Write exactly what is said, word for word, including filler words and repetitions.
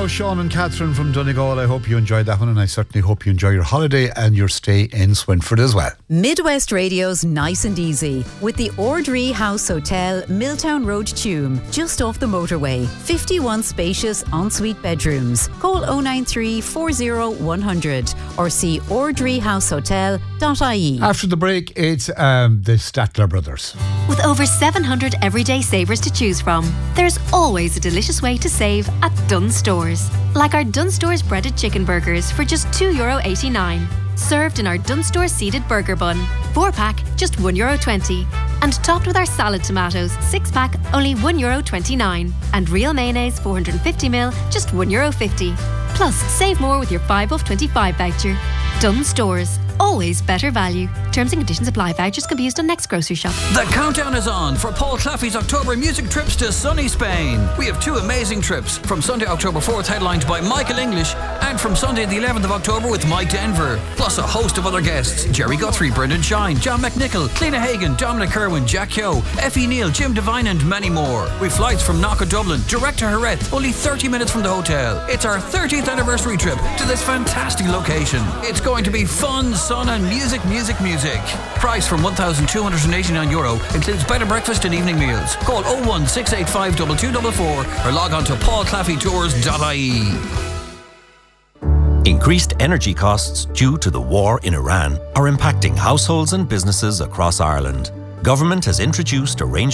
now Sean and Catherine from Donegal. I hope you enjoyed that one, and I certainly hope you enjoy your holiday and your stay in Swinford as well. Midwest Radio's Nice and Easy with the Ordree House Hotel, Milltown Road, Tuam, just off the motorway. fifty-one spacious ensuite bedrooms. Call oh nine three, four oh, one hundred or see ordree house hotel dot I E. After the break, it's um, the Statler brothers. With over seven hundred everyday savers to choose from, there's always a delicious way to save at Dunnes Stores. Like our Dunnes Stores breaded chicken burgers for just two euro eighty-nine. Served in our Dunnes Stores seeded burger bun. four pack, just one euro twenty. And topped with our salad tomatoes, six pack, only one euro twenty-nine. And real mayonnaise, four hundred fifty milliliters, just one euro fifty. Plus, save more with your five off twenty-five voucher. Dunnes Stores. Always better value. Terms and conditions apply. Vouchers can be used on next grocery shop. The countdown is on for Paul Claffey's October music trips to sunny Spain. We have two amazing trips. From Sunday, October fourth, headlined by Michael English, and from Sunday the eleventh of October with Mike Denver. Plus a host of other guests. Jerry Guthrie, Brendan Shine, John McNichol, Cliona Hagan, Dominic Kerwin, Jack Kyo, Effie Neal, Jim Devine and many more. With flights from Knock Dublin, direct to Jerez, only thirty minutes from the hotel. It's our thirtieth anniversary trip to this fantastic location. It's going to be fun, sun and music, music, music. Price from one thousand two hundred eighty-nine euro. Includes bed and breakfast and evening meals. Call oh one six eight five two two four four or log on to paul claffey tours dot I E. Increased energy costs due to the war in Iran are impacting households and businesses across Ireland. Government has introduced a range